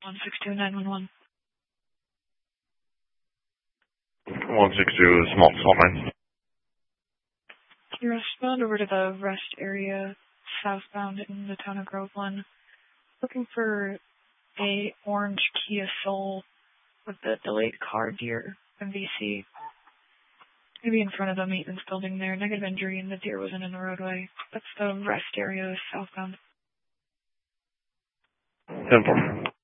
162-911. 162, small 9. Can you respond over to the rest area southbound in the town of Groveland? Looking for a orange Kia Soul with the delayed car deer MVC. Maybe in front of the maintenance building there. Negative injury and the deer wasn't in the roadway. That's the rest area southbound. 10-4.